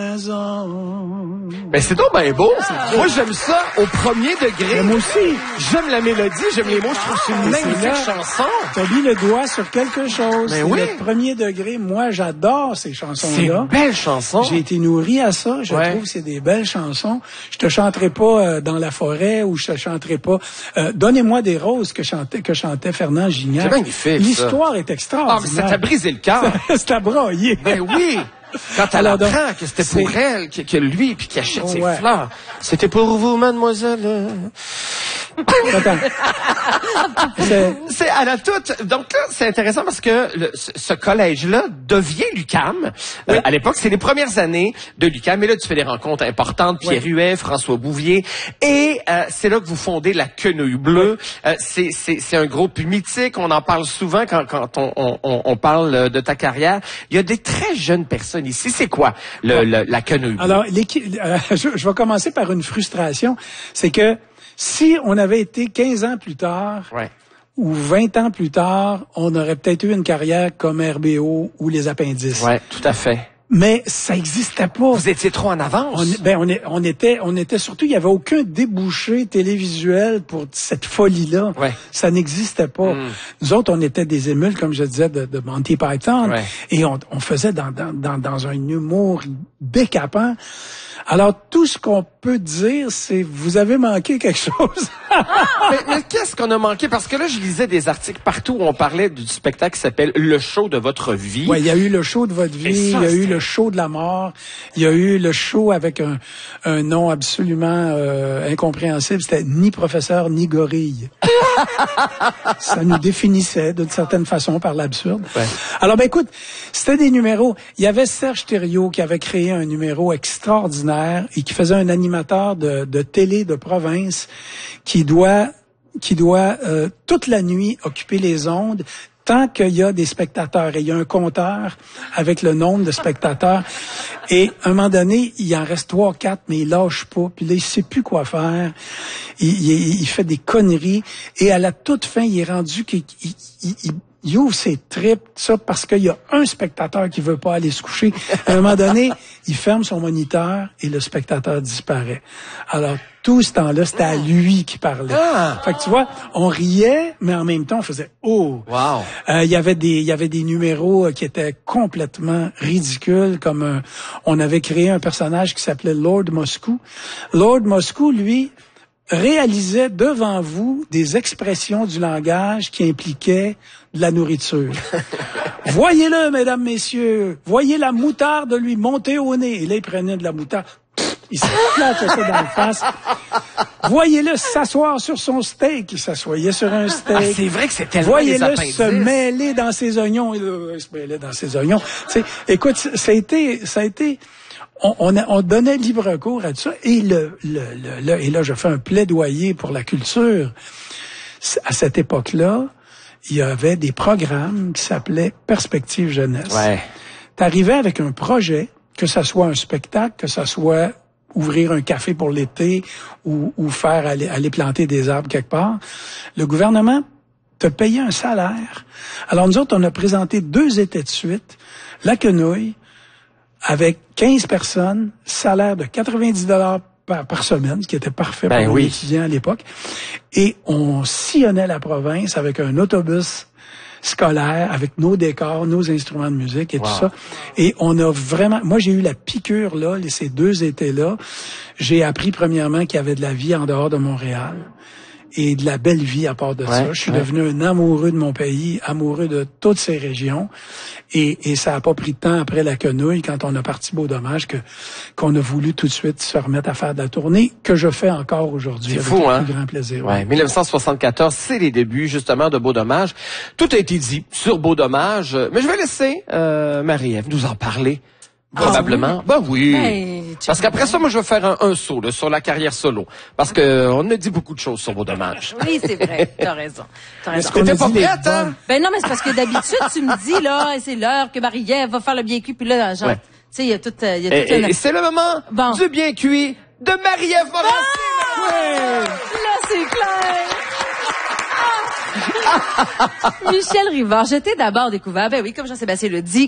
Ben c'est donc bien beau. Moi, j'aime ça au premier degré. Mais moi aussi. J'aime la mélodie, j'aime les mots. Je trouve que c'est une magnifique chanson. T'as mis le doigt sur quelque chose. Mais oui. Le premier degré. Moi, j'adore ces chansons-là. C'est une belle chanson. J'ai été nourri à ça. Je trouve que c'est des belles chansons. Je te chanterai pas dans la forêt ou je te chanterai pas Donnez-moi des roses que chantait Fernand Gignac. C'est magnifique. L'histoire est extraordinaire. Ah, mais ça t'a brisé le cœur. C'est à broyer. Ben oui. Quand elle apprend que c'était pour elle, que lui, puis qu'il achète ses fleurs. C'était pour vous, mademoiselle. Attends. C'est à la toute. Donc là, c'est intéressant parce que ce collège-là devient l'UQAM. À l'époque, c'est les premières années de l'UQAM. Et là, tu fais des rencontres importantes. Pierre Huet, François Bouvier. Et c'est là que vous fondez la Quenouille Bleue. C'est un groupe mythique. On en parle souvent quand on parle de ta carrière. Il y a des très jeunes personnes ici. C'est quoi la Quenouille Bleue? Alors, je vais commencer par une frustration. C'est que si on avait été 15 ans plus tard, ou 20 ans plus tard, on aurait peut-être eu une carrière comme RBO ou les Appendices. Ouais, tout à fait. Mais ça existait pas. Vous étiez trop en avance. On était surtout, il y avait aucun débouché télévisuel pour cette folie-là. Ouais. Ça n'existait pas. Nous autres, on était des émules, comme je disais, de Monty Python. Ouais. Et on faisait dans un humour décapant. Alors, tout ce qu'on peut dire, c'est vous avez manqué quelque chose. mais qu'est-ce qu'on a manqué? Parce que là, je lisais des articles partout où on parlait du spectacle qui s'appelle Le show de votre vie. Oui, il y a eu le show de votre vie, il y a eu le show de la mort, il y a eu le show avec un nom absolument incompréhensible. C'était ni professeur ni gorille. Ça nous définissait d'une certaine façon par l'absurde. Ouais. Alors, ben écoute, c'était des numéros. Il y avait Serge Thériault qui avait créé un numéro extraordinaire et qui faisait un animateur de télé de province qui doit toute la nuit occuper les ondes tant qu'il y a des spectateurs. Et il y a un compteur avec le nombre de spectateurs. Et à un moment donné, il en reste 3, 4, mais il lâche pas. Puis là, il sait plus quoi faire. Il fait des conneries. Et à la toute fin, il est rendu qu'il ouvre ses tripes, ça, parce qu'il y a un spectateur qui veut pas aller se coucher. À un moment donné, il ferme son moniteur et le spectateur disparaît. Alors, tout ce temps-là, c'était à lui qui parlait. Fait que tu vois, on riait, mais en même temps, on faisait « Oh! » Wow. Il y avait des numéros qui étaient complètement ridicules, comme on avait créé un personnage qui s'appelait Lord Moscou. Lord Moscou, lui, réalisait devant vous des expressions du langage qui impliquaient de la nourriture. Voyez-le, mesdames, messieurs. Voyez la moutarde lui monter au nez. Et là, il prenait de la moutarde. Il s'éclatait ça dans la face. Voyez-le s'asseoir sur son steak. Il s'assoyait sur un steak. Ah, c'est vrai que c'est tellement Voyez-le se mêler dans ses oignons. Il se mêlait dans ses oignons. T'sais, écoute, ça a été on donnait libre cours à tout ça. Et là, je fais un plaidoyer pour la culture. À cette époque-là, il y avait des programmes qui s'appelaient Perspective Jeunesse. Ouais. T'arrivais avec un projet, que ça soit un spectacle, que ça soit ouvrir un café pour l'été ou faire aller planter des arbres quelque part. Le gouvernement te payait un salaire. Alors nous autres, on a présenté 2 étés de suite, la Quenouille, avec 15 personnes, salaire de 90 $ par semaine, ce qui était parfait pour les étudiants à l'époque. Et on sillonnait la province avec un autobus scolaire, avec nos décors, nos instruments de musique et tout ça. Et on a vraiment... Moi, j'ai eu la piqûre, là, ces 2 étés-là. J'ai appris, premièrement, qu'il y avait de la vie en dehors de Montréal. Et de la belle vie à part de ça. Je suis devenu un amoureux de mon pays, amoureux de toutes ces régions. Et ça a pas pris de temps après la Quenouille, quand on a parti Beau Dommage, qu'on a voulu tout de suite se remettre à faire de la tournée, que je fais encore aujourd'hui. C'est fou, avec grand plaisir. Ouais. 1974, c'est les débuts, justement, de Beau Dommage. Tout a été dit sur Beau Dommage, mais je vais laisser Marie-Ève nous en parler. Probablement. Ah, oui. Oui. Parce qu'après ça, moi, je vais faire un saut là, sur la carrière solo. Parce que on a dit beaucoup de choses sur Beau Dommage. Oui, c'est vrai. T'as raison. T'étais pas prête, hein? Ben non, mais c'est parce que d'habitude, tu me dis, là, c'est l'heure que Marie-Ève va faire le bien cuit. Puis là, genre, tu sais, il y a tout... Et c'est le moment du bien cuit de Marie-Ève Morancy. Là, c'est clair. Michel Rivard, je t'ai d'abord découvert, ben oui, comme Jean-Sébastien le dit,